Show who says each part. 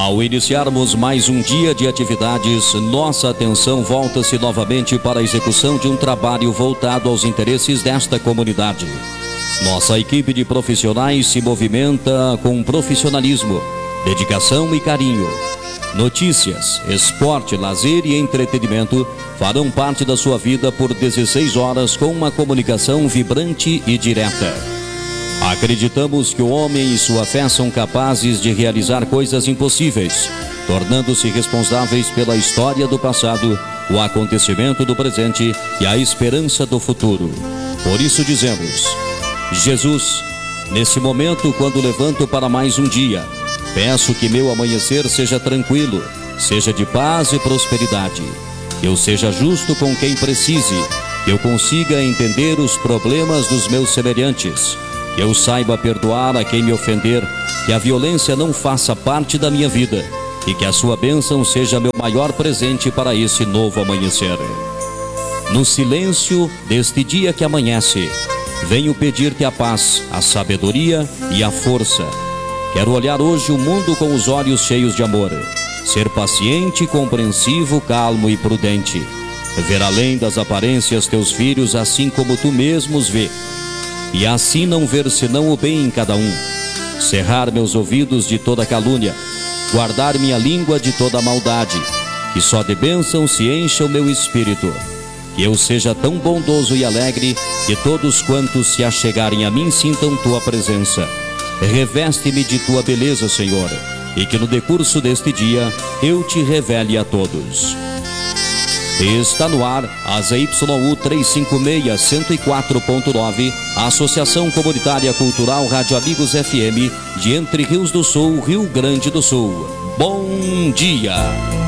Speaker 1: Ao iniciarmos mais um dia de atividades, nossa atenção volta-se novamente para a execução de um trabalho voltado aos interesses desta comunidade. Nossa equipe de profissionais se movimenta com profissionalismo, dedicação e carinho. Notícias, esporte, lazer e entretenimento farão parte da sua vida por 16 horas com uma comunicação vibrante e direta. Acreditamos que o homem e sua fé são capazes de realizar coisas impossíveis, tornando-se responsáveis pela história do passado, o acontecimento do presente e a esperança do futuro. Por isso dizemos: Jesus, nesse momento, quando levanto para mais um dia, peço que meu amanhecer seja tranquilo, seja de paz e prosperidade, que eu seja justo com quem precise, que eu consiga entender os problemas dos meus semelhantes, que eu saiba perdoar a quem me ofender, que a violência não faça parte da minha vida e que a sua bênção seja meu maior presente para esse novo amanhecer. No silêncio deste dia que amanhece, venho pedir-te a paz, a sabedoria e a força. Quero olhar hoje o mundo com os olhos cheios de amor, ser paciente, compreensivo, calmo e prudente, ver além das aparências teus filhos assim como tu mesmo os vê, e assim não ver senão o bem em cada um, cerrar meus ouvidos de toda calúnia, guardar minha língua de toda maldade, que só de bênção se encha o meu espírito, que eu seja tão bondoso e alegre que todos quantos se achegarem a mim sintam tua presença. Reveste-me de tua beleza, Senhor, e que no decurso deste dia eu te revele a todos. Está no ar a ZYU 356 104.9, a Associação Comunitária Cultural Rádio Amigos FM de Entre Rios do Sul, Rio Grande do Sul. Bom dia!